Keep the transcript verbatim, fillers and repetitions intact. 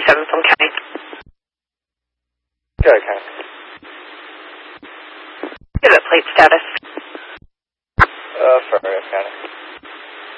seven from County. Go ahead, County. Give it plate status. Uh, affirmative, County.